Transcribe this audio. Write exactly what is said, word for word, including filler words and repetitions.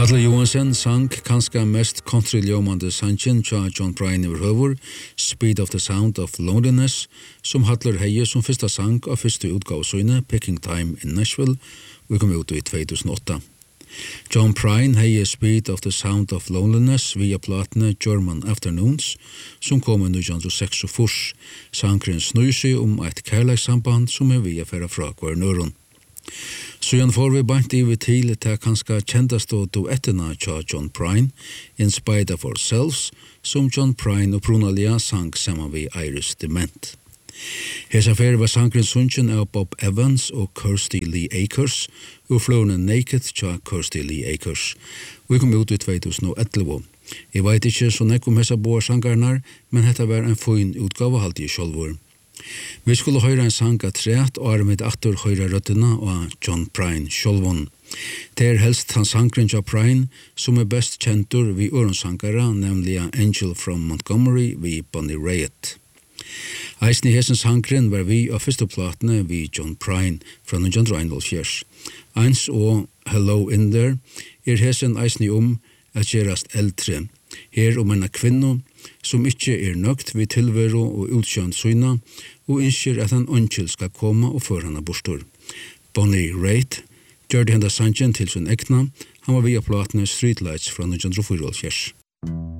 Hatle Johansen sang kanska mest country-ljómande sangen tja John Prine over høvur, Speed of the Sound of Loneliness, som Hatle heie som fyrsta sang av fyrste utgavsøyne, Picking Time in Nashville, og kom ut i two thousand eight. John Prine heie Speed of the Sound of Loneliness via platene German Afternoons, som kom i nineteen sixty-six. Sangren snur seg om et kærleikssamband som er via færa fra hver nøron. Så igjen får vi bant i vi til til kanskje kjendast og duettene tja John Prine, In Spite of Ourselves, som John Prine og Prunalia sang sammen vi Iris Dement. Hesa fer var sangren sungen av Bob Evans og Kirsty Lee Akers, og flåne Naked tja Kirsty Lee Akers. Vi kom ut i two thousand eleven. Jeg vet ikke så nek om hesa boa sangarnar, men hetta var en fin utgave halt i sjolvor. Vi skulle høyre en sang av treet, og er med atter høyre røttene av John Prine sjolvon. Det er helst han sangren av Prine, som er best kjentur vi ørensangara, nemlig Angel from Montgomery vi Bonnie Raitt. Eisen i hesen sangren var vi av første platene vi John Prine fra nineteen ninety-four. Eins og Hello in There er hesen eisen i om at gerast eldre. Her om en kvinno som ikke er nøgt ved tilvero og utsjønt syna, og innskjer at han ønskjel skal komme og føre henne bostor. Bonnie Raitt gjør det henne sangen til sin ekna, han var via platene Streetlights fra nineteen forty-four.